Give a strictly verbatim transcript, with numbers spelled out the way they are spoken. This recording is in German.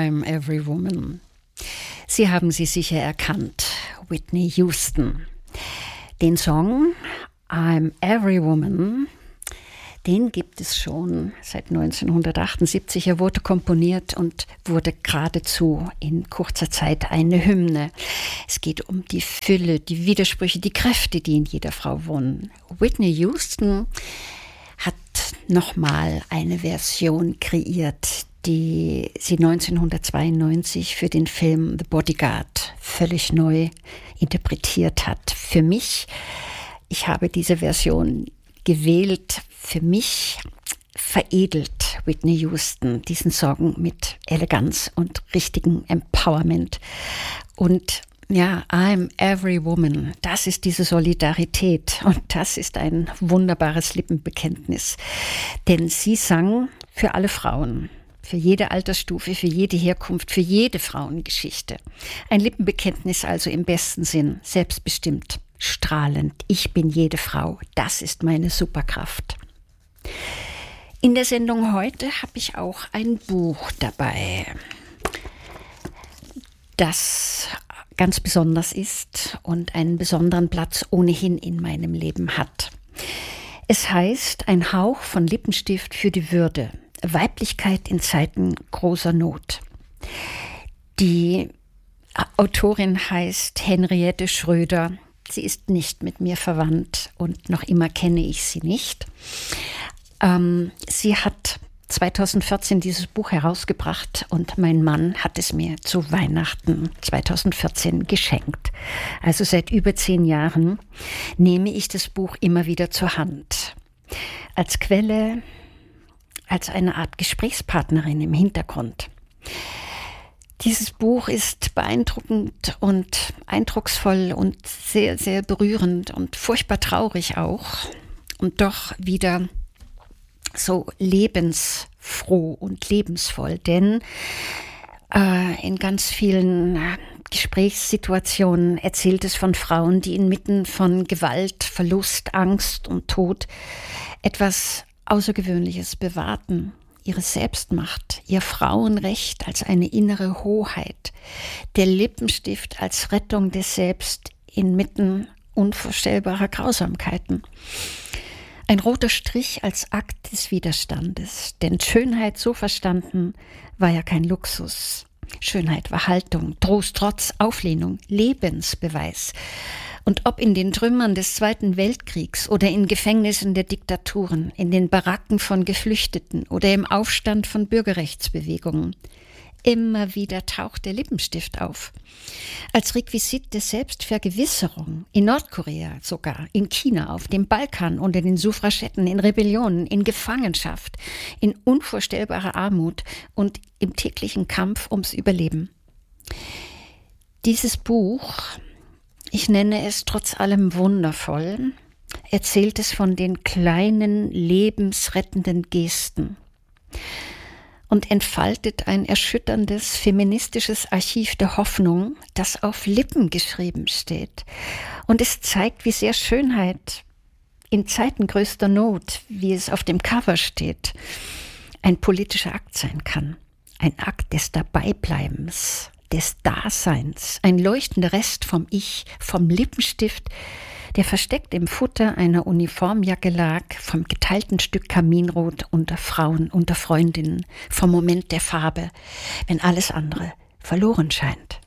I'm Every Woman. Sie haben sie sicher erkannt, Whitney Houston. Den Song I'm Every Woman, den gibt es schon seit neunzehnhundertachtundsiebzig. Er wurde komponiert und wurde geradezu in kurzer Zeit eine Hymne. Es geht um die Fülle, die Widersprüche, die Kräfte, die in jeder Frau wohnen. Whitney Houston hat nochmal eine Version kreiert, die sie neunzehnhundertzweiundneunzig für den Film The Bodyguard völlig neu interpretiert hat. Für mich, ich habe diese Version gewählt, für mich veredelt Whitney Houston diesen Song mit Eleganz und richtigem Empowerment. Und ja, I'm Every Woman, das ist diese Solidarität und das ist ein wunderbares Lippenbekenntnis. Denn sie sang für alle Frauen, für jede Altersstufe, für jede Herkunft, für jede Frauengeschichte. Ein Lippenbekenntnis also im besten Sinn, selbstbestimmt, strahlend. Ich bin jede Frau, das ist meine Superkraft. In der Sendung heute habe ich auch ein Buch dabei, das ganz besonders ist und einen besonderen Platz ohnehin in meinem Leben hat. Es heißt Ein Hauch von Lippenstift für die Würde. Weiblichkeit in Zeiten großer Not. Die Autorin heißt Henriette Schröder. Sie ist nicht mit mir verwandt und noch immer kenne ich sie nicht. Ähm, sie hat zweitausendvierzehn dieses Buch herausgebracht und mein Mann hat es mir zu Weihnachten zweitausendvierzehn geschenkt. Also seit über zehn Jahren nehme ich das Buch immer wieder zur Hand. Als Quelle, als eine Art Gesprächspartnerin im Hintergrund. Dieses Buch ist beeindruckend und eindrucksvoll und sehr, sehr berührend und furchtbar traurig auch. Und doch wieder so lebensfroh und lebensvoll. Denn äh, in ganz vielen Gesprächssituationen erzählt es von Frauen, die inmitten von Gewalt, Verlust, Angst und Tod etwas Außergewöhnliches bewahrten. Ihre Selbstmacht, ihr Frauenrecht als eine innere Hoheit, der Lippenstift als Rettung des Selbst inmitten unvorstellbarer Grausamkeiten. Ein roter Strich als Akt des Widerstandes, denn Schönheit so verstanden war ja kein Luxus. Schönheit war Haltung, Trost, Trotz, Auflehnung, Lebensbeweis. Und ob in den Trümmern des Zweiten Weltkriegs oder in Gefängnissen der Diktaturen, in den Baracken von Geflüchteten oder im Aufstand von Bürgerrechtsbewegungen, immer wieder taucht der Lippenstift auf. Als Requisit der Selbstvergewisserung, in Nordkorea sogar, in China, auf dem Balkan, unter den Suffragetten, in Rebellionen, in Gefangenschaft, in unvorstellbarer Armut und im täglichen Kampf ums Überleben. Dieses Buch, ich nenne es trotz allem wundervoll, erzählt es von den kleinen, lebensrettenden Gesten und entfaltet ein erschütterndes feministisches Archiv der Hoffnung, das auf Lippen geschrieben steht. Und es zeigt, wie sehr Schönheit in Zeiten größter Not, wie es auf dem Cover steht, ein politischer Akt sein kann. Ein Akt des Dabeibleibens, des Daseins, ein leuchtender Rest vom Ich, vom Lippenstift, der versteckt im Futter einer Uniformjacke lag, vom geteilten Stück Kaminrot unter Frauen, unter Freundinnen, vom Moment der Farbe, wenn alles andere verloren scheint.